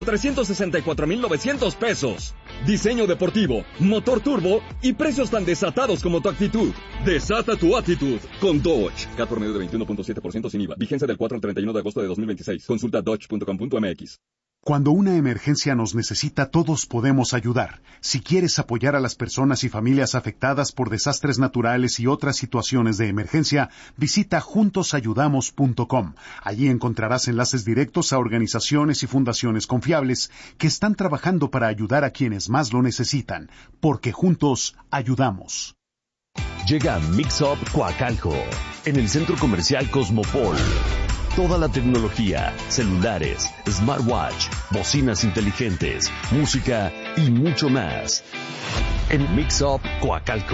364,900 pesos. Diseño deportivo, motor turbo y precios tan desatados como tu actitud. Desata tu actitud con Dodge. CAT por medio de 21.7% sin IVA. Vigencia del 4 al 31 de agosto de 2026. Consulta dodge.com.mx. Cuando una emergencia nos necesita, todos podemos ayudar. Si quieres apoyar a las personas y familias afectadas por desastres naturales y otras situaciones de emergencia, visita juntosayudamos.com. Allí encontrarás enlaces directos a organizaciones y fundaciones confiables que están trabajando para ayudar a quienes más lo necesitan, porque juntos ayudamos. Llega Mix Up Coacalco, en el Centro Comercial Cosmopol. Toda la tecnología, celulares, smartwatch, bocinas inteligentes, música y mucho más. En Mix Up Coacalco.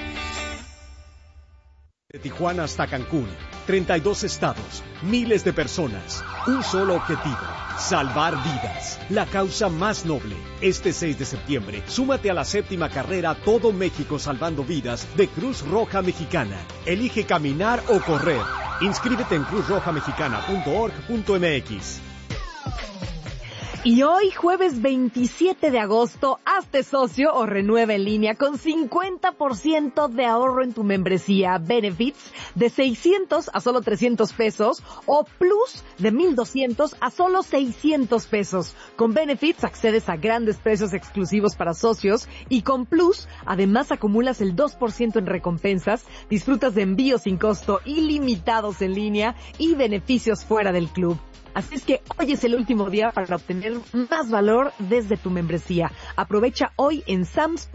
De Tijuana hasta Cancún, 32 estados, miles de personas, un solo objetivo, salvar vidas, la causa más noble. Este 6 de septiembre, súmate a la 7ª carrera Todo México Salvando Vidas de Cruz Roja Mexicana. Elige caminar o correr. Inscríbete en cruzrojamexicana.org.mx. Y hoy, jueves 27 de agosto, hazte socio o renueva en línea con 50% de ahorro en tu membresía Benefits de 600 a solo 300 pesos o Plus de 1,200 a solo 600 pesos. Con Benefits accedes a grandes precios exclusivos para socios y con Plus, además acumulas el 2% en recompensas, disfrutas de envíos sin costo ilimitados en línea y beneficios fuera del club. Así es que hoy es el último día para obtener más valor desde tu membresía. Aprovecha hoy en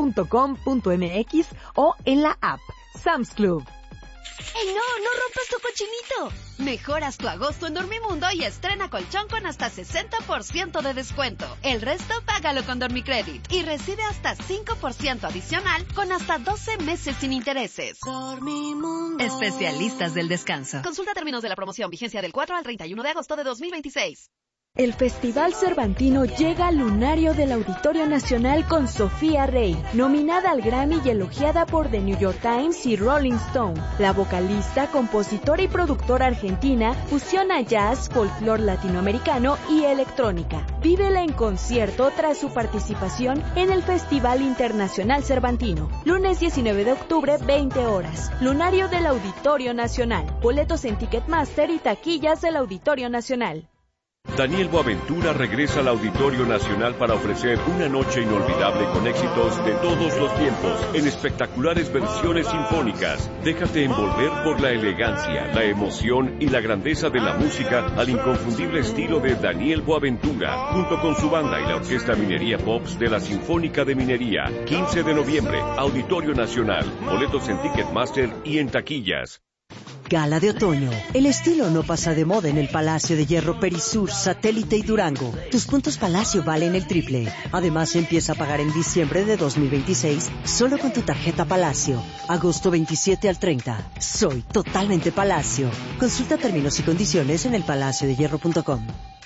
sams.com.mx o en la app Sams Club. ¡Ey, no rompas tu cochinito! Mejoras tu agosto en Dormimundo y estrena colchón con hasta 60% de descuento. El resto págalo con Dormicredit y recibe hasta 5% adicional con hasta 12 meses sin intereses. Dormimundo. Especialistas del descanso. Consulta términos de la promoción, vigencia del 4 al 31 de agosto de 2026. El Festival Cervantino llega al lunario del Auditorio Nacional con Sofía Rey, nominada al Grammy y elogiada por The New York Times y Rolling Stone. La vocalista, compositora y productora argentina fusiona jazz, folclore latinoamericano y electrónica. Vívela en concierto tras su participación en el Festival Internacional Cervantino. Lunes 19 de octubre, 20 horas. Lunario del Auditorio Nacional. Boletos en Ticketmaster y taquillas del Auditorio Nacional. Daniel Boaventura regresa al Auditorio Nacional para ofrecer una noche inolvidable con éxitos de todos los tiempos, en espectaculares versiones sinfónicas. Déjate envolver por la elegancia, la emoción y la grandeza de la música al inconfundible estilo de Daniel Boaventura, junto con su banda y la Orquesta Minería Pops de la Sinfónica de Minería. 15 de noviembre, Auditorio Nacional. Boletos en Ticketmaster y en taquillas. Gala de otoño. El estilo no pasa de moda en el Palacio de Hierro Perisur, Satélite y Durango. Tus puntos Palacio valen el triple. Además, empieza a pagar en diciembre de 2026 solo con tu tarjeta Palacio. Agosto 27 al 30. Soy totalmente Palacio. Consulta términos y condiciones en elpalaciodehierro.com.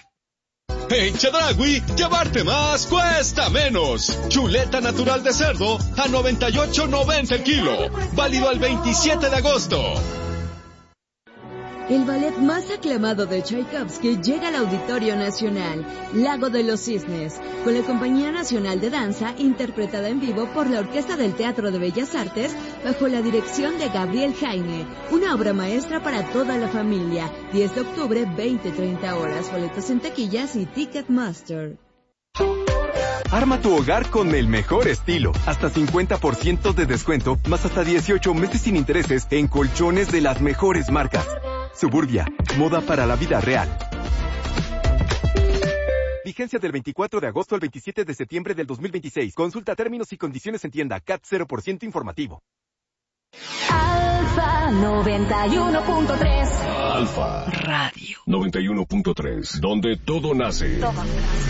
En Chedraui, llevarte más cuesta menos. Chuleta natural de cerdo a $98.90 el kilo. Válido al 27 de agosto. El ballet más aclamado de Tchaikovsky llega al Auditorio Nacional, Lago de los Cisnes, con la Compañía Nacional de Danza, interpretada en vivo por la Orquesta del Teatro de Bellas Artes, bajo la dirección de Gabriel Jaime. Una obra maestra para toda la familia. 10 de octubre, 20-30 horas. Boletos en taquillas y Ticketmaster. Arma tu hogar con el mejor estilo. Hasta 50% de descuento, más hasta 18 meses sin intereses en colchones de las mejores marcas. Suburbia, moda para la vida real. Vigencia del 24 de agosto al 27 de septiembre del 2026. Consulta términos y condiciones en tienda. CAT 0% informativo. Alfa 91.3. Alfa Radio 91.3, donde todo nace. Todo nace.